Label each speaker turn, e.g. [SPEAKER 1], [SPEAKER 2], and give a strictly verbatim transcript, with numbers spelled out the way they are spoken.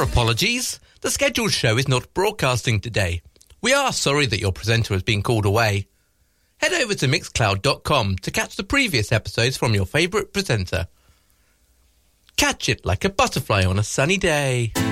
[SPEAKER 1] apologies. The scheduled show is not broadcasting today. We are sorry that your presenter has been called away. Head over to mixcloud dot com to catch the previous episodes from your favourite presenter. Catch it like a butterfly on a sunny day.